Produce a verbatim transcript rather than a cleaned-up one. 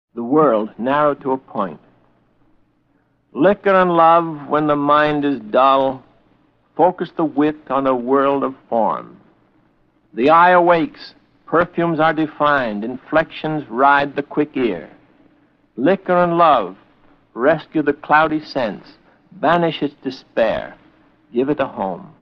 The world narrowed to a point. Liquor and love, when the mind is dull, focus the wit on a world of form. The eye awakes, perfumes are defined, inflections ride the quick ear. Liquor and love, rescue the cloudy sense, banish its despair, give it a home.